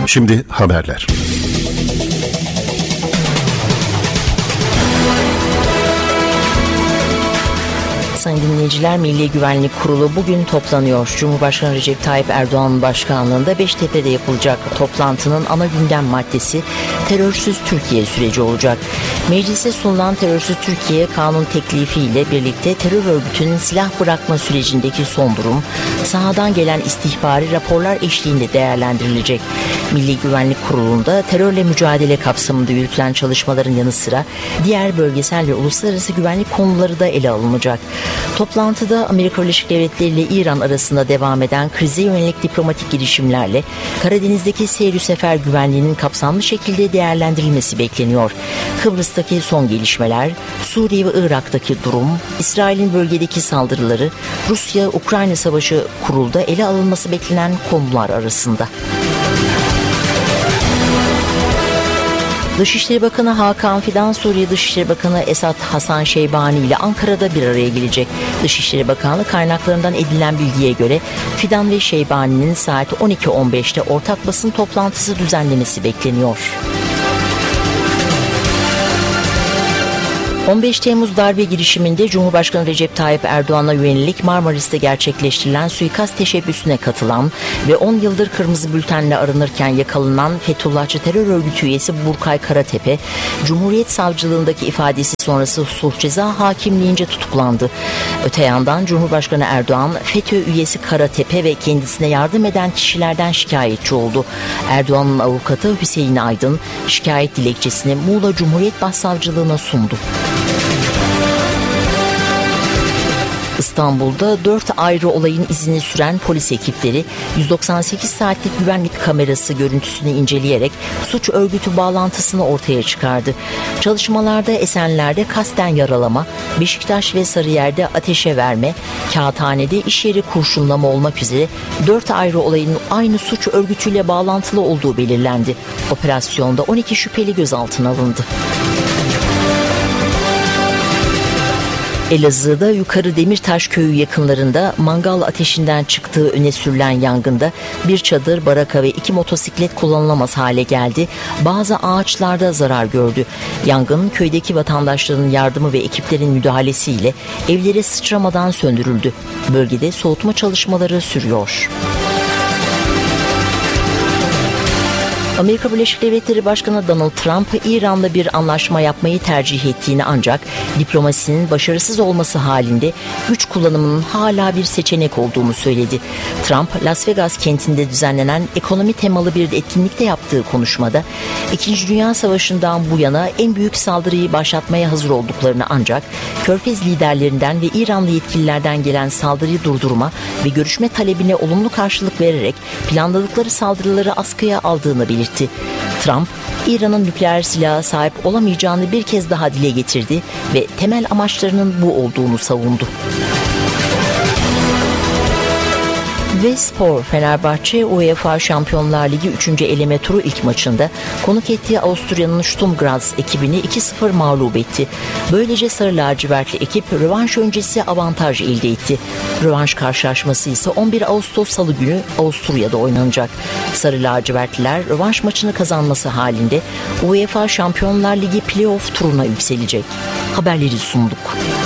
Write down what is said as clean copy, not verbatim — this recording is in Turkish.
Şimdi haberler. Sayın dinleyiciler, Milli Güvenlik Kurulu bugün toplanıyor. Cumhurbaşkanı Recep Tayyip Erdoğan başkanlığında Beştepe'de yapılacak toplantının ana gündem maddesi terörsüz Türkiye süreci olacak. Meclise sunulan terörsüz Türkiye kanun teklifiyle birlikte terör örgütünün silah bırakma sürecindeki son durum, sahadan gelen istihbari raporlar eşliğinde değerlendirilecek. Milli Güvenlik Kurulu'nda terörle mücadele kapsamında yürütülen çalışmaların yanı sıra diğer bölgesel ve uluslararası güvenlik konuları da ele alınacak. Toplantıda Amerika Birleşik Devletleri ile İran arasında devam eden krize yönelik diplomatik girişimlerle Karadeniz'deki seyir sefer güvenliğinin kapsamlı şekilde değerlendirilmesi bekleniyor. Kıbrıs'taki son gelişmeler, Suriye ve Irak'taki durum, İsrail'in bölgedeki saldırıları, Rusya-Ukrayna savaşı kurulda ele alınması beklenen konular arasında. Dışişleri Bakanı Hakan Fidan, Suriye Dışişleri Bakanı Esad Hasan Şeybani ile Ankara'da bir araya gelecek. Dışişleri Bakanlığı kaynaklarından edinilen bilgiye göre Fidan ve Şeybani'nin saat 12.15'te ortak basın toplantısı düzenlemesi bekleniyor. 15 Temmuz darbe girişiminde Cumhurbaşkanı Recep Tayyip Erdoğan'a yönelik Marmaris'te gerçekleştirilen suikast teşebbüsüne katılan ve 10 yıldır kırmızı bültenle aranırken yakalanan Fethullahçı terör örgütü üyesi Burkay Karatepe, Cumhuriyet Savcılığındaki ifadesi sonrası sulh ceza hakimliğince tutuklandı. Öte yandan Cumhurbaşkanı Erdoğan, FETÖ üyesi Karatepe ve kendisine yardım eden kişilerden şikayetçi oldu. Erdoğan'ın avukatı Hüseyin Aydın, şikayet dilekçesini Muğla Cumhuriyet Başsavcılığına sundu. İstanbul'da 4 ayrı olayın izini süren polis ekipleri 198 saatlik güvenlik kamerası görüntüsünü inceleyerek suç örgütü bağlantısını ortaya çıkardı. Çalışmalarda Esenler'de kasten yaralama, Beşiktaş ve Sarıyer'de ateşe verme, Kağıthane'de iş yeri kurşunlama olmak üzere 4 ayrı olayın aynı suç örgütüyle bağlantılı olduğu belirlendi. Operasyonda 12 şüpheli gözaltına alındı. Elazığ'da Yukarı Demirtaş Köyü yakınlarında mangal ateşinden çıktığı öne sürülen yangında bir çadır, baraka ve 2 motosiklet kullanılamaz hale geldi. Bazı ağaçlarda zarar gördü. Yangın köydeki vatandaşların yardımı ve ekiplerin müdahalesiyle evlere sıçramadan söndürüldü. Bölgede soğutma çalışmaları sürüyor. Amerika Birleşik Devletleri Başkanı Donald Trump, İran'la bir anlaşma yapmayı tercih ettiğini ancak diplomasinin başarısız olması halinde güç kullanımının hala bir seçenek olduğunu söyledi. Trump, Las Vegas kentinde düzenlenen ekonomi temalı bir etkinlikte yaptığı konuşmada, İkinci Dünya Savaşı'ndan bu yana en büyük saldırıyı başlatmaya hazır olduklarını ancak Körfez liderlerinden ve İranlı yetkililerden gelen saldırıyı durdurma ve görüşme talebine olumlu karşılık vererek planladıkları saldırıları askıya aldığını belirtti. Trump, İran'ın nükleer silaha sahip olamayacağını bir kez daha dile getirdi ve temel amaçlarının bu olduğunu savundu. Ve spor, Fenerbahçe UEFA Şampiyonlar Ligi 3. eleme turu ilk maçında konuk ettiği Avusturya'nın Sturm Graz ekibini 2-0 mağlup etti. Böylece sarı lacivertli ekip rövanş öncesi avantaj elde etti. Rövanş karşılaşması ise 11 Ağustos Salı günü Avusturya'da oynanacak. Sarı lacivertliler rövanş maçını kazanması halinde UEFA Şampiyonlar Ligi playoff turuna yükselecek. Haberleri sunduk.